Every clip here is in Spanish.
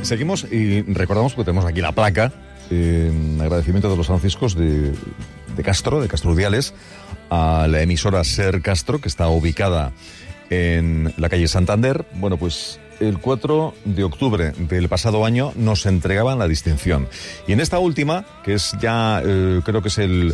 Seguimos y recordamos que tenemos aquí la placa en agradecimiento de los franciscos de Castro, de Castro Urdiales, a la emisora Ser Castro, que está ubicada en la calle Santander. Bueno, pues el 4 de octubre del pasado año nos entregaban la distinción. Y en esta última, que es ya, creo que es el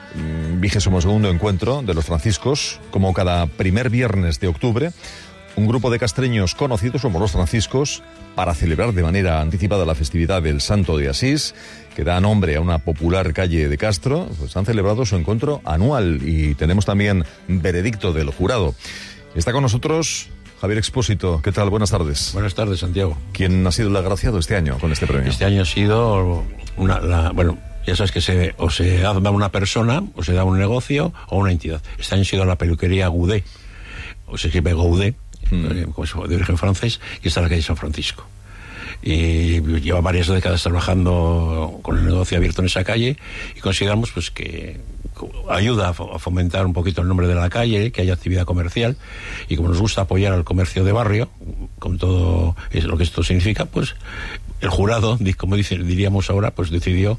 22º encuentro de los franciscos, como cada primer viernes de octubre, un grupo de castreños conocidos como los franciscos, para celebrar de manera anticipada la festividad del Santo de Asís, que da nombre a una popular calle de Castro, pues han celebrado su encuentro anual y tenemos también veredicto del jurado. Está con nosotros Javier Expósito. ¿Qué tal? Buenas tardes. Buenas tardes, Santiago. ¿Quién ha sido el agraciado este año con este premio? Este año ha sido bueno, ya sabes que se da una persona, o se da un negocio o una entidad. Este año ha sido la peluquería Goudet, o se escribe Goudet, como de origen francés, y está en la calle San Francisco. Y lleva varias décadas trabajando con el negocio abierto en esa calle, y consideramos pues que ayuda a fomentar un poquito el nombre de la calle, que haya actividad comercial, y como nos gusta apoyar al comercio de barrio, con todo lo que esto significa, pues el jurado, como diríamos ahora, pues decidió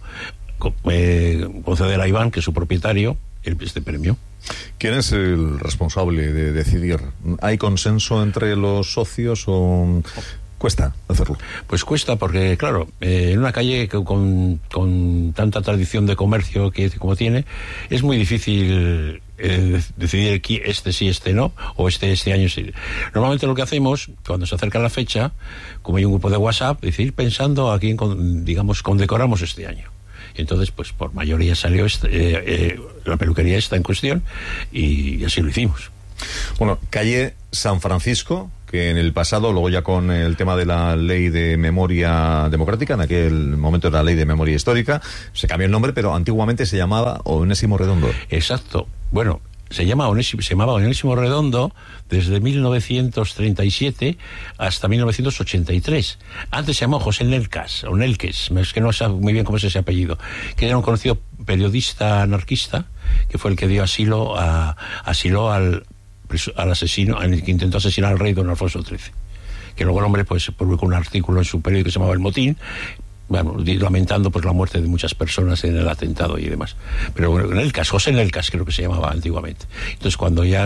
conceder a Iván, que es su propietario, este premio. ¿Quién es el responsable de decidir? ¿Hay consenso entre los socios o cuesta hacerlo? Pues cuesta porque, claro, en una calle con tanta tradición de comercio como tiene, es muy difícil decidir este sí, este no, o este año sí. Normalmente lo que hacemos, cuando se acerca la fecha, como hay un grupo de WhatsApp, es ir pensando a quién, digamos, condecoramos este año. Y entonces, pues por mayoría salió la peluquería esta en cuestión, y así lo hicimos. Bueno, calle San Francisco, que en el pasado, luego ya con el tema de la ley de memoria democrática, en aquel momento era la ley de memoria histórica, se cambió el nombre, pero antiguamente se llamaba Onésimo Redondo. Exacto. Bueno, se llamaba Onésimo Redondo desde 1937 hasta 1983. Antes se llamó José Nelcas, o Nelques, es que no sé muy bien cómo es ese apellido, que era un conocido periodista anarquista, que fue el que dio asilo al asesino, al que intentó asesinar al rey don Alfonso XIII. Que luego el hombre pues publicó un artículo en su periódico que se llamaba El Motín, bueno, lamentando pues la muerte de muchas personas en el atentado y demás. Pero bueno, José Nelcas creo que se llamaba antiguamente. Entonces cuando ya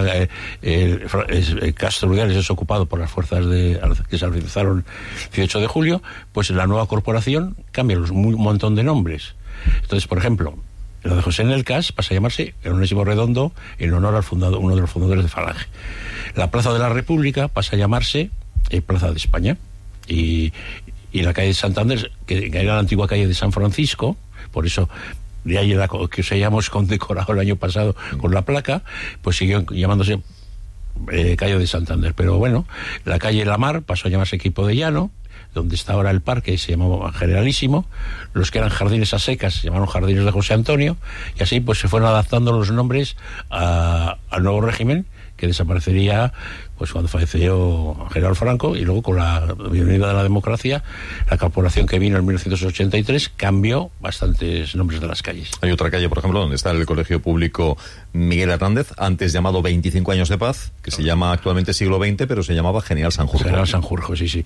Castro Urdiales es ocupado por las fuerzas que se realizaron el 18 de julio, pues la nueva corporación cambia un montón de nombres. Entonces, por ejemplo, lo de José Nelcas pasa a llamarse Onésimo Redondo en honor al uno de los fundadores de Falange. La Plaza de la República pasa a llamarse Plaza de España, y la calle de Santander, que era la antigua calle de San Francisco, por eso de ahí que os hayamos condecorado el año pasado con la placa, pues siguió llamándose calle de Santander. Pero bueno, la calle La Mar pasó a llamarse Equipo de Llano, donde está ahora el parque se llamaba Generalísimo. Los que eran jardines a secas se llamaron Jardines de José Antonio, y así pues se fueron adaptando los nombres al nuevo régimen, que desaparecería pues cuando falleció General Franco, y luego con la venida de la democracia, la corporación que vino en 1983 cambió bastantes nombres de las calles. Hay otra calle, por ejemplo, donde está el Colegio Público Miguel Hernández, antes llamado 25 años de paz, que se llama actualmente siglo XX, pero se llamaba General Sanjurjo. General Sanjurjo, sí.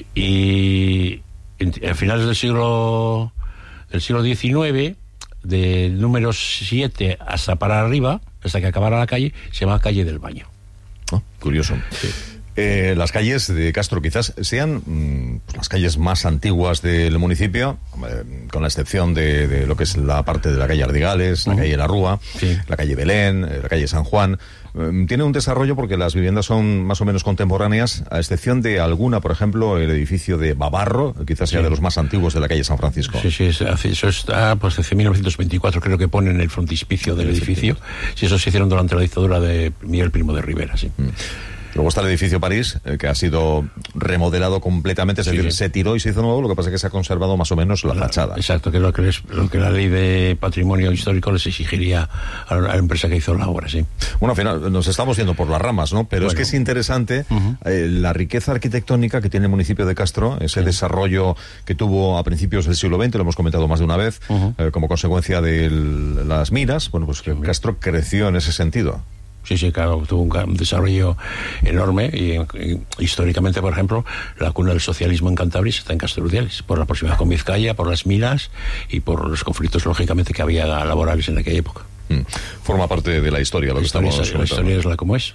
Y a finales del siglo XIX, del número 7 hasta para arriba, hasta que acabara la calle, se llamaba Calle del Baño. Curioso. Sí. Las calles de Castro quizás sean pues, las calles más antiguas del municipio, con la excepción de lo que es la parte de la calle Ardigales, la calle La Rúa, sí, la calle Belén, la calle San Juan. Tiene un desarrollo porque las viviendas son más o menos contemporáneas, a excepción de alguna, por ejemplo, el edificio de Babarro, quizás sea de los más antiguos de la calle San Francisco. Sí, eso está pues desde 1924, creo que pone en el frontispicio del edificio. Sí, eso se hicieron durante la dictadura de Miguel Primo de Rivera, sí. Luego está el edificio París, que ha sido remodelado completamente, es decir, se tiró y se hizo nuevo, lo que pasa es que se ha conservado más o menos la fachada. Exacto, que es lo que la ley de patrimonio histórico les exigiría a la empresa que hizo la obra, sí. Bueno, al final nos estamos yendo por las ramas, ¿no? Pero es que es interesante la riqueza arquitectónica que tiene el municipio de Castro, ese desarrollo que tuvo a principios del siglo XX, lo hemos comentado más de una vez, como consecuencia de las minas. Bueno, pues que Castro creció en ese sentido. Sí, claro, tuvo un desarrollo enorme y históricamente, por ejemplo, la cuna del socialismo en Cantabria está en Castrudiales, por la proximidad con Vizcaya, por las minas y por los conflictos, lógicamente, que había laborales en aquella época. Forma parte de la historia, lo que estamos comentando. La historia es la como es.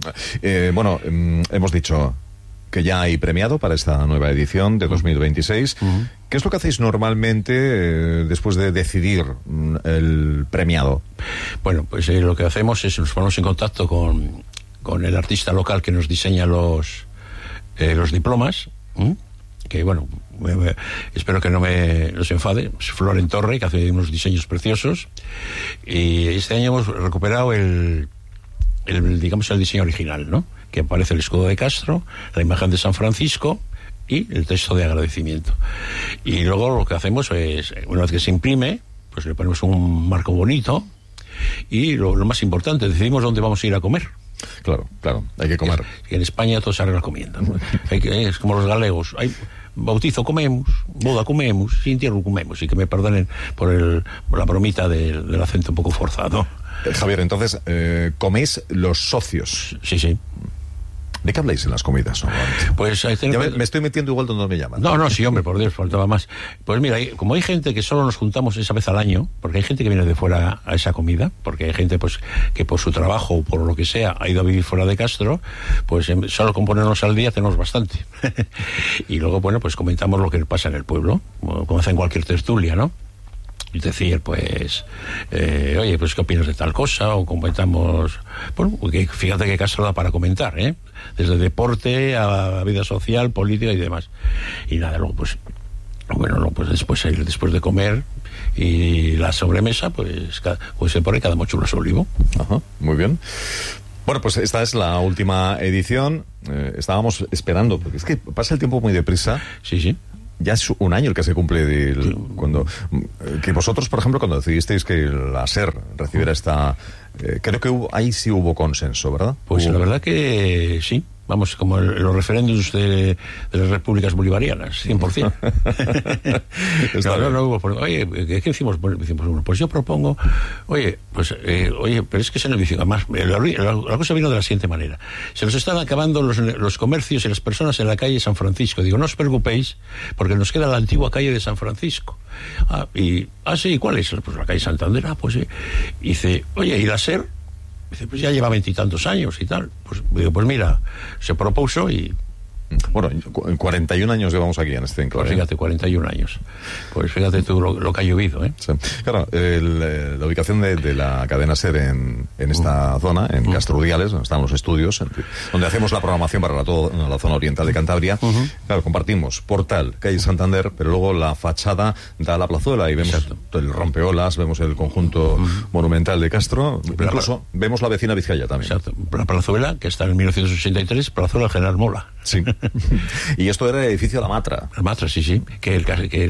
Bueno, hemos dicho que ya hay premiado para esta nueva edición de 2026. ¿Qué es lo que hacéis normalmente después de decidir el premiado? Bueno, pues lo que hacemos es nos ponemos en contacto con el artista local que nos diseña los diplomas, que bueno, espero que no se enfade, es Floren Torre, que hace unos diseños preciosos, y este año hemos recuperado digamos el diseño original, ¿no? Que aparece el escudo de Castro, la imagen de San Francisco y el texto de agradecimiento. Y luego lo que hacemos es, una vez que se imprime, pues le ponemos un marco bonito y lo más importante, decidimos dónde vamos a ir a comer. Claro, hay que comer. En España todo se arregla comiendo, ¿no? Es como los galegos, hay bautizo comemos, boda comemos, sin entierro comemos, y que me perdonen por la bromita del acento un poco forzado. Javier, entonces, ¿coméis los socios? Sí. ¿De qué habláis en las comidas? Pues me estoy metiendo igual donde me llaman. No, sí, hombre, por Dios, faltaba más. Pues mira, como hay gente que solo nos juntamos esa vez al año, porque hay gente que viene de fuera a esa comida, porque hay gente pues que por su trabajo o por lo que sea ha ido a vivir fuera de Castro, pues solo con ponernos al día tenemos bastante. Y luego, bueno, pues comentamos lo que pasa en el pueblo, como hacen cualquier tertulia, ¿no? Es decir, pues, oye, pues ¿qué opinas de tal cosa? O comentamos, bueno, fíjate que Castro da para comentar, desde deporte a vida social, política y demás. Y nada, luego pues, bueno, pues después de comer y la sobremesa, pues se pone cada mochuelo a su olivo. Ajá, muy bien. Bueno, pues esta es la última edición. Estábamos esperando, porque es que pasa el tiempo muy deprisa. Sí. Ya es un año el que se cumple que vosotros, por ejemplo, cuando decidisteis que la SER recibiera esta... creo que ahí sí hubo consenso, ¿verdad? Pues la verdad que sí. Vamos, como los referéndums de las repúblicas bolivarianas, 100%. No hubo... Oye, ¿qué hicimos? Bueno, pues yo propongo... Oye, pero es que se nos dice... Además, la cosa vino de la siguiente manera. Se nos están acabando los comercios y las personas en la calle San Francisco. Digo, no os preocupéis, porque nos queda la antigua calle de San Francisco. Sí, ¿cuál es? Pues la calle Santander. Pues sí. Y dice, oye, ¿y la SER? Dice, pues ya lleva 20 y tantos años y tal. Pues digo, pues mira, se propuso y... Bueno, 41 años llevamos aquí en este enclave. Pues fíjate, 41 años. Pues fíjate tú lo que ha llovido, ¿eh? Sí. Claro, la ubicación de la cadena SER en esta zona, en Castrudiales, donde están los estudios, donde hacemos la programación para la zona oriental de Cantabria. Claro, compartimos portal, calle Santander, pero luego la fachada da a la plazuela y vemos el rompeolas, vemos el conjunto monumental de Castro, incluso vemos la vecina Vizcaya también. Exacto. La plazuela, que está en 1983, plazuela del General Mola. Sí. Y esto era el edificio La Matra. La Matra, sí. Que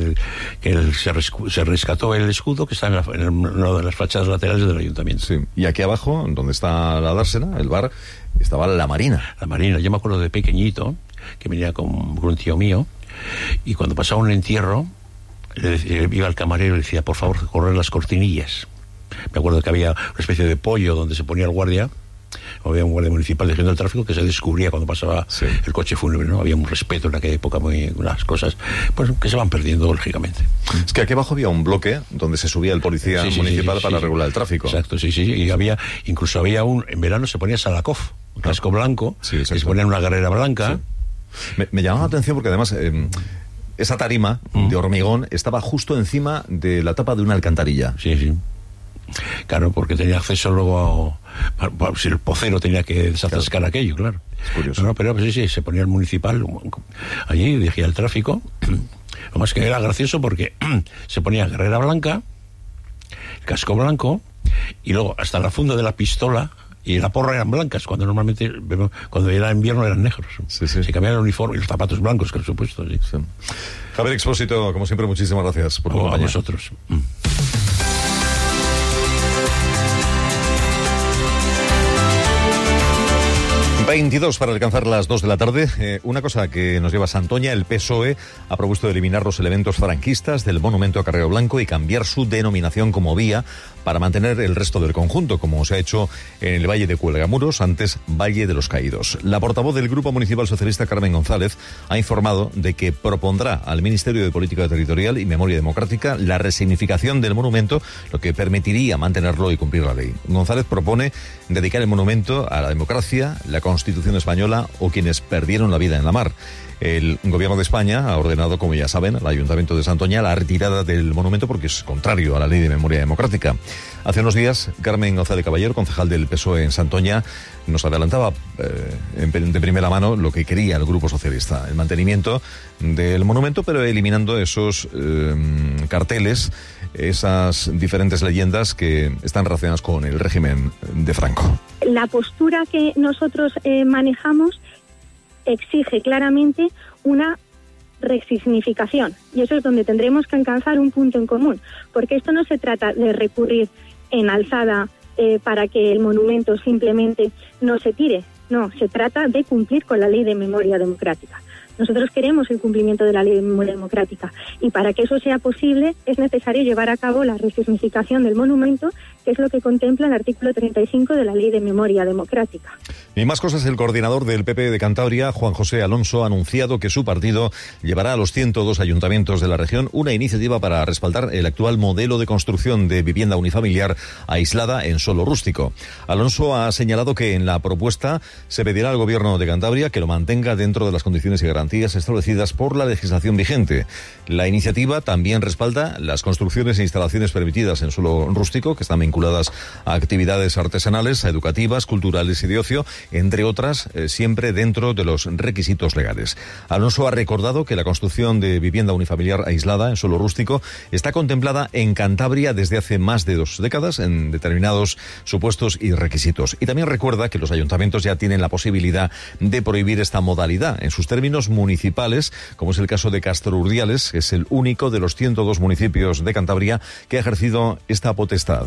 se rescató el escudo que está en una de las fachadas laterales del ayuntamiento. Sí. Y aquí abajo, donde está la dársena, el bar, estaba la Marina. La Marina. Yo me acuerdo de pequeñito, que venía con un tío mío, y cuando pasaba un entierro, iba al camarero y le decía, por favor, correr las cortinillas. Me acuerdo que había una especie de pollo donde se ponía el guardia. Había un guardia municipal de gestión del tráfico que se descubría cuando pasaba el coche fúnebre, ¿no? Había un respeto en aquella época, unas cosas pues que se van perdiendo, lógicamente. Es que aquí abajo había un bloque donde se subía el policía municipal para regular el tráfico. Exacto, sí. Y incluso había en verano se ponía Salakov, un casco blanco, se ponía una guerrera blanca. Sí. Me llamaba la atención porque además... esa tarima de hormigón estaba justo encima de la tapa de una alcantarilla. Sí. Claro, porque tenía acceso luego si el pocero tenía que desatascar aquello, claro. Es curioso. No, pero sí, se ponía el municipal allí, dirigía el tráfico. Lo más que era gracioso porque se ponía guerrera blanca, el casco blanco, y luego hasta la funda de la pistola y la porra eran blancas, cuando normalmente, cuando era invierno, eran negros. Sí. Se cambiaba el uniforme y los zapatos blancos, por supuesto. Sí. Javier Expósito, como siempre, muchísimas gracias por tu compañía. A vosotros. 22 para alcanzar las 2 de la tarde. Una cosa que nos lleva a Santoña: el PSOE ha propuesto eliminar los elementos franquistas del monumento a Carrero Blanco y cambiar su denominación como vía para mantener el resto del conjunto, como se ha hecho en el Valle de Cuelgamuros, antes Valle de los Caídos. La portavoz del Grupo Municipal Socialista, Carmen González, ha informado de que propondrá al Ministerio de Política Territorial y Memoria Democrática la resignificación del monumento, lo que permitiría mantenerlo y cumplir la ley. González propone dedicar el monumento a la democracia, la Constitución española o quienes perdieron la vida en la mar. El Gobierno de España ha ordenado, como ya saben, al Ayuntamiento de Santoña la retirada del monumento porque es contrario a la Ley de Memoria Democrática. Hace unos días, Carmen González Caballero, concejal del PSOE en Santoña, nos adelantaba de primera mano lo que quería el Grupo Socialista: el mantenimiento del monumento, pero eliminando esos carteles, esas diferentes leyendas que están relacionadas con el régimen de Franco. La postura que nosotros manejamos exige claramente una resignificación, y eso es donde tendremos que alcanzar un punto en común, porque esto no se trata de recurrir en alzada para que el monumento simplemente no se tire, no, se trata de cumplir con la Ley de Memoria Democrática. Nosotros queremos el cumplimiento de la Ley de Memoria Democrática, y para que eso sea posible es necesario llevar a cabo la resignificación del monumento, que es lo que contempla el artículo 35 de la Ley de Memoria Democrática. Y más cosas: el coordinador del PP de Cantabria, Juan José Alonso, ha anunciado que su partido llevará a los 102 ayuntamientos de la región una iniciativa para respaldar el actual modelo de construcción de vivienda unifamiliar aislada en suelo rústico. Alonso ha señalado que en la propuesta se pedirá al Gobierno de Cantabria que lo mantenga dentro de las condiciones y garantías establecidas por la legislación vigente. La iniciativa también respalda las construcciones e instalaciones permitidas en suelo rústico, que están vinculadas a actividades artesanales, educativas, culturales y de ocio, entre otras, siempre dentro de los requisitos legales. Alonso ha recordado que la construcción de vivienda unifamiliar aislada en suelo rústico está contemplada en Cantabria desde hace más de 2 décadas en determinados supuestos y requisitos. Y también recuerda que los ayuntamientos ya tienen la posibilidad de prohibir esta modalidad en sus términos municipales, como es el caso de Castrurdiales, que es el único de los 102 municipios de Cantabria que ha ejercido esta potestad.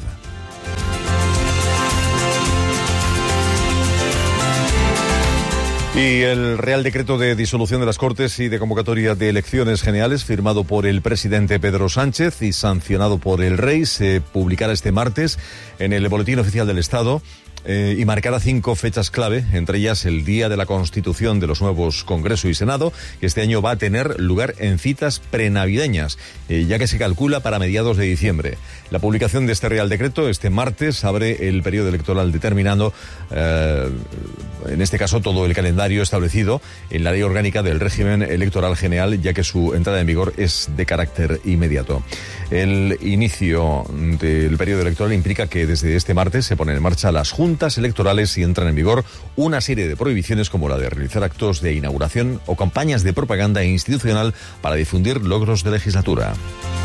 Y el Real Decreto de disolución de las Cortes y de convocatoria de elecciones generales, firmado por el presidente Pedro Sánchez y sancionado por el Rey, se publicará este martes en el Boletín Oficial del Estado. Y marcará 5 fechas clave, entre ellas el día de la constitución de los nuevos Congreso y Senado, que este año va a tener lugar en citas prenavideñas, ya que se calcula para mediados de diciembre. La publicación de este Real Decreto este martes abre el periodo electoral, determinando, en este caso, todo el calendario establecido en la Ley Orgánica del Régimen Electoral General, ya que su entrada en vigor es de carácter inmediato. El inicio del periodo electoral implica que desde este martes se ponen en marcha las juntas electorales y entran en vigor una serie de prohibiciones, como la de realizar actos de inauguración o campañas de propaganda institucional para difundir logros de legislatura.